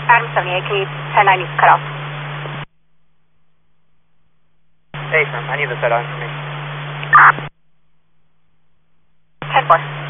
Adam 78, can you 1090 cut off? Hey, I need the set on for me. 10-4.